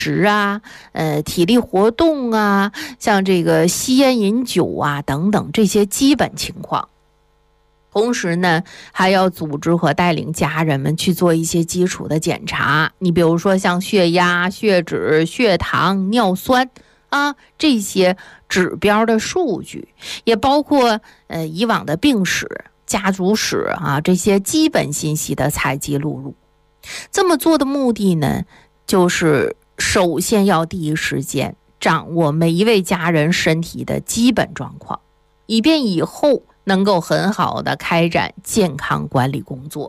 食啊，体力活动啊，像这个吸烟饮酒啊等等这些基本情况。同时呢，还要组织和带领家人们去做一些基础的检查，你比如说像血压、血脂、血糖、尿酸啊这些指标的数据，也包括以往的病史、家族史啊这些基本信息的采集录入。这么做的目的呢，就是首先要第一时间掌握每一位家人身体的基本状况，以便以后能够很好的开展健康管理工作。